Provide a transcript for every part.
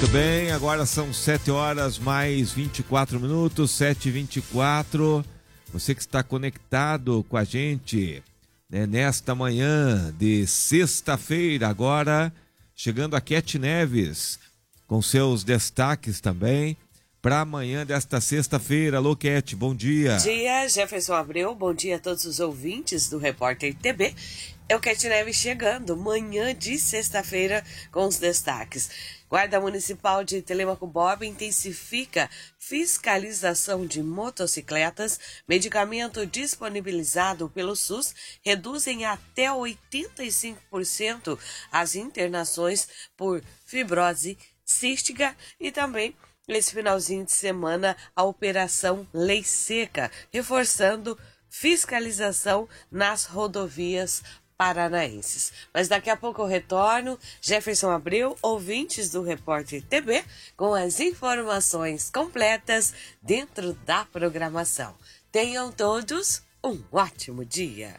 Muito bem, agora são 7 horas mais 24 minutos, 7h24. Você que está conectado com a gente, né, nesta manhã de sexta-feira, agora chegando a Cat Neves, com seus destaques também para amanhã desta sexta-feira. Alô, Cat, bom dia. Bom dia, Jefferson Abreu, bom dia a todos os ouvintes do Repórter TB. É o Cat Neves chegando, manhã de sexta-feira, com os destaques. Guarda Municipal de Telêmaco Borba intensifica fiscalização de motocicletas. Medicamento disponibilizado pelo SUS reduzem até 85% as internações por fibrose cística. E também, esse finalzinho de semana, a Operação Lei Seca, reforçando fiscalização nas rodovias paranaenses. Mas daqui a pouco eu retorno, Jefferson Abreu, ouvintes do Repórter TB, com as informações completas dentro da programação. Tenham todos um ótimo dia.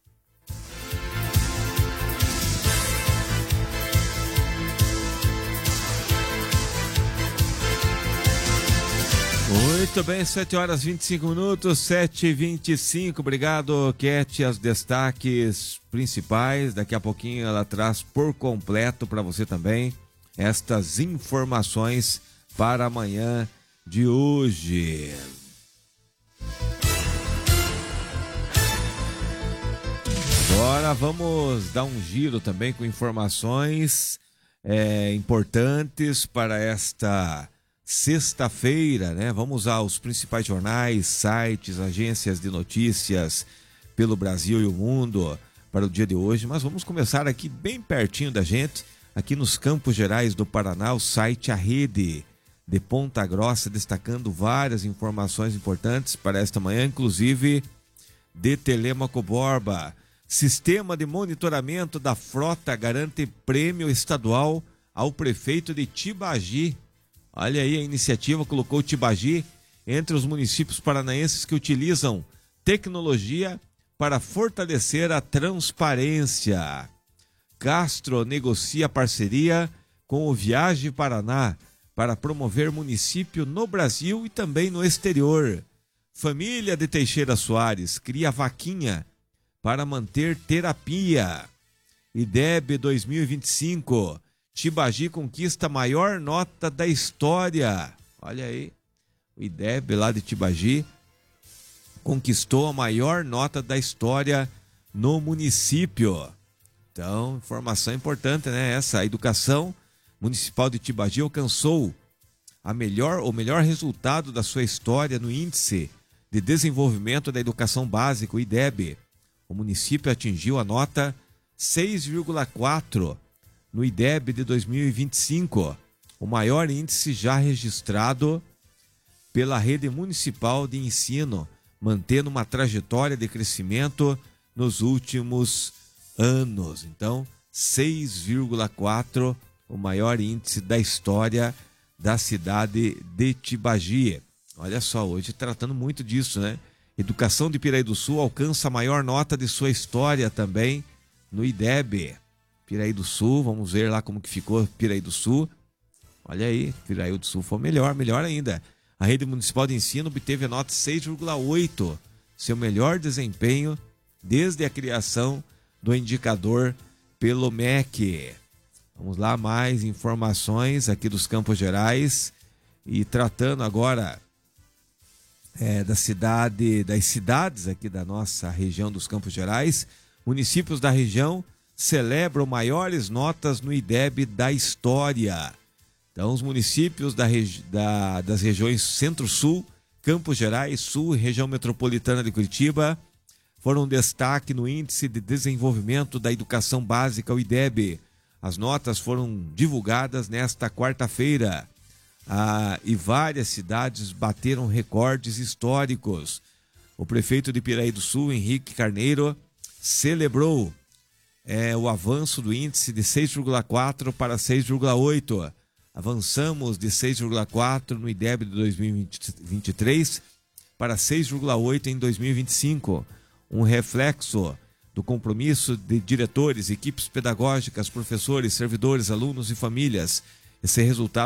Muito bem, 7 horas 25 minutos, 7h25. Obrigado, Cat. Os destaques principais. Daqui a pouquinho ela traz por completo para você também estas informações para amanhã de hoje. Agora vamos dar um giro também com informações importantes para esta sexta-feira, né? Vamos aos principais jornais, sites, agências de notícias pelo Brasil e o mundo para o dia de hoje, mas vamos começar aqui bem pertinho da gente, aqui nos Campos Gerais do Paraná, o site A Rede de Ponta Grossa, destacando várias informações importantes para esta manhã, inclusive de Telêmaco Borba. Sistema de monitoramento da frota garante prêmio estadual ao prefeito de Tibagi. Olha aí, a iniciativa colocou Tibagi entre os municípios paranaenses que utilizam tecnologia para fortalecer a transparência. Castro negocia parceria com o Viagem Paraná para promover município no Brasil e também no exterior. Família de Teixeira Soares cria vaquinha para manter terapia. IDEB 2025. Tibagi conquista a maior nota da história. Olha aí, o IDEB lá de Tibagi conquistou a maior nota da história no município. Então, informação importante, né? Essa, a educação municipal de Tibagi alcançou o melhor resultado da sua história no Índice de Desenvolvimento da Educação Básica, o IDEB. O município atingiu a nota 6,4 no IDEB de 2025, o maior índice já registrado pela rede municipal de ensino, mantendo uma trajetória de crescimento nos últimos anos. Então, 6,4, o maior índice da história da cidade de Tibagi. Olha só, hoje tratando muito disso, né? Educação de Piraí do Sul alcança a maior nota de sua história também no IDEB. Piraí do Sul, vamos ver lá como que ficou Piraí do Sul. Olha aí, Piraí do Sul foi melhor ainda. A rede municipal de ensino obteve a nota 6,8, seu melhor desempenho desde a criação do indicador pelo MEC. Vamos lá, mais informações aqui dos Campos Gerais e tratando agora das cidades aqui da nossa região dos Campos Gerais. Municípios da região celebram maiores notas no IDEB da história. Então, os municípios das regiões Centro-Sul, Campos Gerais, Sul e região metropolitana de Curitiba foram destaque no Índice de Desenvolvimento da Educação Básica, o IDEB. As notas foram divulgadas nesta quarta-feira e várias cidades bateram recordes históricos. O prefeito de Piraí do Sul, Henrique Carneiro, celebrou o avanço do índice de 6,4 para 6,8. Avançamos de 6,4 no IDEB de 2023 para 6,8 em 2025. Um reflexo do compromisso de diretores, equipes pedagógicas, professores, servidores, alunos e famílias. Esse resultado